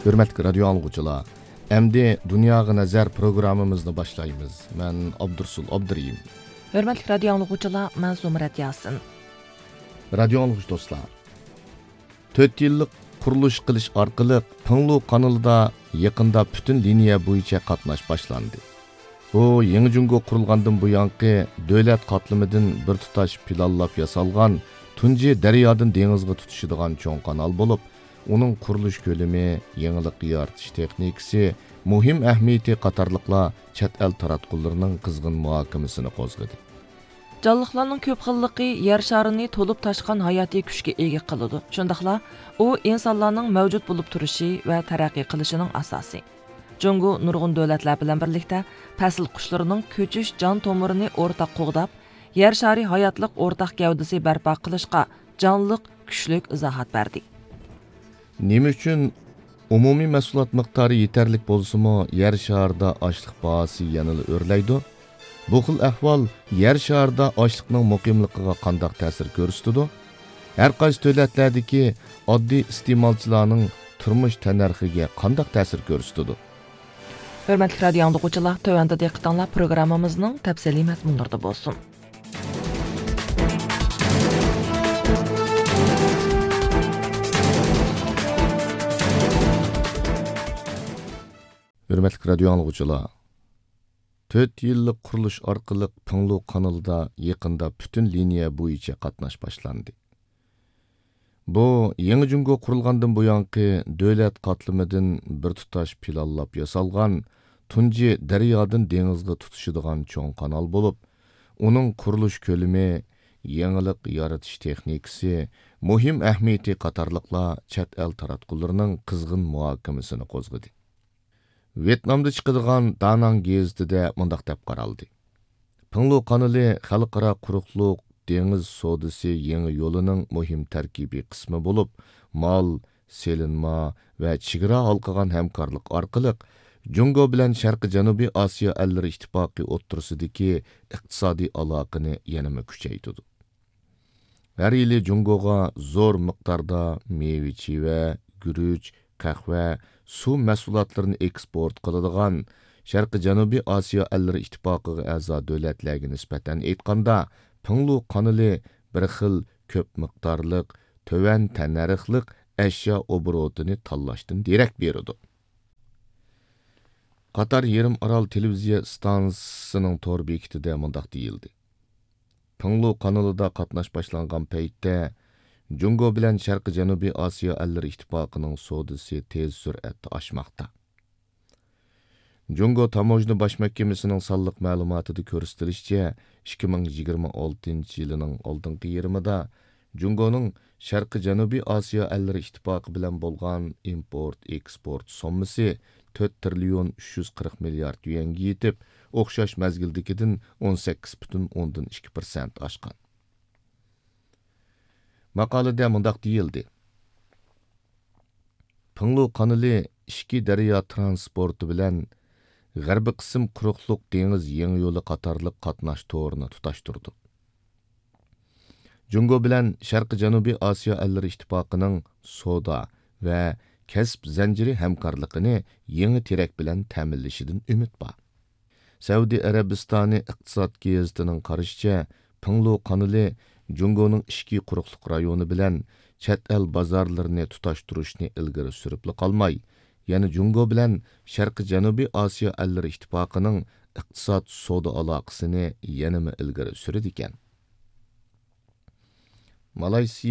Hürmetli radyo anlıqçılar, əmdi Dünyaya Nəzər proqramımızını başlayımız. Mən Abdursul Abduriyim. Hürmetli radyo anlıqçılar, mən Zumrat Yasin. Radyo anlıqçı dostlar, 4 yıllık quruluş qilish arqılıq Pыңлу kanalida yaqında bütün liniya bo'yicha qatnash başlandı. Bu Yeni Jungo qurulgandan bu yanqi davlat qatlamidan bir tutash planlab yasalgan tunji daryodan dengizga tutishadigan cho'ng kanal bo'lib, uning qurilish ko'lami, yangilik yaratish texnikasi, muhim ahamiyati qatorliqlar chet el taratqullarining qizg'in muhokamasini qo'zg'adi. Canlıqlarning ko'p xilligi yer sharini to'lib tashqan hayotiy kuchga ega qiladi. Shundaqla u insonlarning mavjud bo'lib turishi va taraqqiy qilishining asosi. Jungo nurg'un davlatlar bilan birlikda fasl qushlarining ko'chish jon tomirini o'rtaq qo'g'dab, yer shari hayotliq o'rtaq gavdasi barpo qilishga jonliq, kuchlik izohat berdi. Nima uchun umumiy mahsulot miqdori yetarlik bo'lsa-mo, yer sharida ochliq bahosi yanada o'rlaydi? Bu xil ahvol yer sharida ochliqning muqimligiga qanday ta'sir ko'rsatadi? Har qaysi davlatlardagi oddiy iste'molchilarning turmush tanarxiga qanday ta'sir ko'rsatadi? Hürmetli radyo anlıqçılar, tövəndə diqqətinizlər proqramımızın təfsili məzmunlarında bolsun. Hürmetli radyo anlıqçılar, 4 yıllık quruluş arqılıq Pыңлу kanalida yaqında bütün liniya bo'yicha qatnash başlandı. Bu Yeni Jungo qurulgandan bu yanqi davlat qatlamidan bir tutash planlab yasalgan tunji daryodan dengizga tutishadigan cho'ng kanal bo'lib, uning qurilish ko'lami, yangilik yaratish texnikasi, muhim ahamiyati qatorliqlar chet el taratqullarining qizg'in muhokamasini qo'zg'adi. Vietnamda chiqadigan Danang gazetida mundaq deb qaraldi. Pыңлу kanali xalqaro quruqliq dengiz sodisi yangi yo'lining muhim tarkibiy qismi bo'lib, mol, selinma va chegara halqagan hamkorlik orqali Jungo bilan Sharqi Janubiy Osiyo ellari ittifoqi o'ttirisidagi iqtisodiy aloqani yanada kuchaytirdi. Har yili Jungoga zo'r miqdorda meva-cheva, guruch, qahva, suv mahsulotlarini eksport qiladigan Sharqi Janubiy Osiyo ellari ittifoqiga a'zo davlatlarga nisbatan aytganda, Pыңлу kanali bir xil ko'p miqdorliq, to'van tanarxliq ashyo obrotini tanlashdan derak beradi. Qatar Yerim Aral televiziya stansiyasining to'r bekitida mundaq deyildi. Pыңлу kanalida qatnash boshlangan paytda Jungo bilan Sharqi Janubiy Osiyo ellari ittifoqining sodisi tez sur'atda oshmoqda. Jungo Tamojna bosh mahkamasining sonliq ma'lumotida ko'rsatilishicha, 2026 yilining oldingi yarmida Jungoning Sharqi Janubiy Osiyo ellari ittifoqi bilan bo'lgan import-eksport sommasi 4 trillion 340 milliard yuanga yetib, o'xshash mazgildagidan 18,2% oshgan. Maqolada mundaq deyildi. Pыңлу kanali ikki daryo transporti bilan g'arbiy qism quruqliq dengiz yangi yo'li qatorliq qatnash to'rini tutashtirdi. Jungo bilan Sharqi Janubiy Osiyo ellari ittifoqining soda va kasb zanjiri hamkorligini yangi terak bilan ta'minlashidan umid bor. Saudiya Arabistoni iqtisod gazetining qarashicha, Pыңлу kanali Jungoning ishki quruqliq rayoni bilan chet el bozorlarini tutashtirishni ilgari surib qolmay, yana Jungo bilan Sharqi Janubiy Osiyo ellari ittifoqining iqtisod soda aloqasini yanada ilgari suradi ekan. Malayziya